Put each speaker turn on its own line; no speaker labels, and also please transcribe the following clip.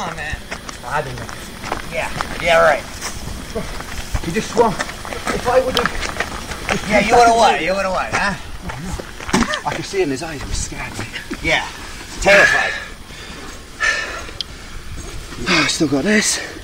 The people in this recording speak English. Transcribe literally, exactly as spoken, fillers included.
on, man.
I don't know.
Yeah, yeah, right.
You just swung. If I would have...
Yeah, you would have what? You would have what, huh?
Oh, no. I could see in his eyes he was scared.
Yeah, terrified.
Oh, I still got this.